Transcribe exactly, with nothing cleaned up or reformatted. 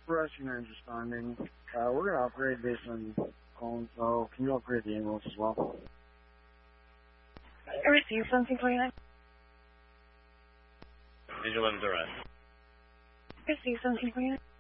Rescue name's responding. Uh, we're going to upgrade based on calling, so can you upgrade the ambulance as well? I received seventeen twenty-nine. Angel eleven's arrest. Received seventeen twenty-nine.